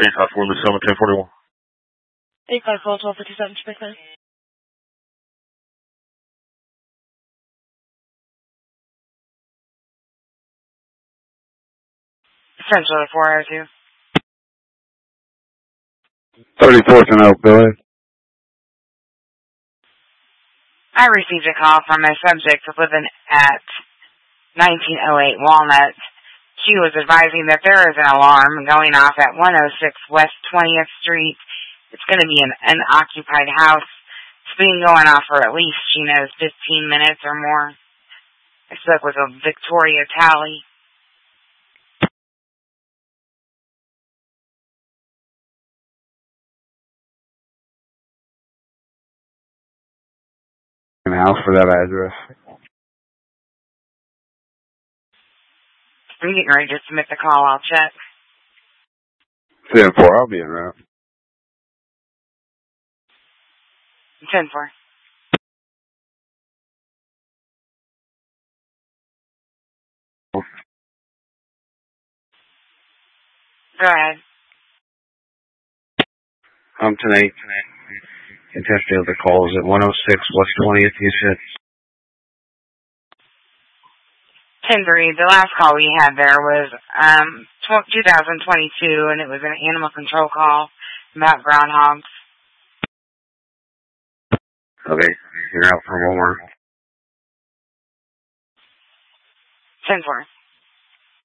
854 Miss Selma 1041. 854 1257 Jamaica. Central 402. 34th and Oak, go ahead. I received a call from a subject living at 1908 Walnut. She was advising that there is an alarm going off at 106 West 20th Street. It's going to be an unoccupied house. It's been going off for at least, she knows, 15 minutes or more. I spoke with a Victoria Talley. An house for that address. I'm getting ready to submit the call. I'll check. 10-4, I'll be in route. 10-4. Go ahead. Tonight. Contesting of the calls at 106 West 20th, you said. 10-3. The last call we had there was 2022, and it was an animal control call about groundhogs. Okay, you're out for one more. 10-4.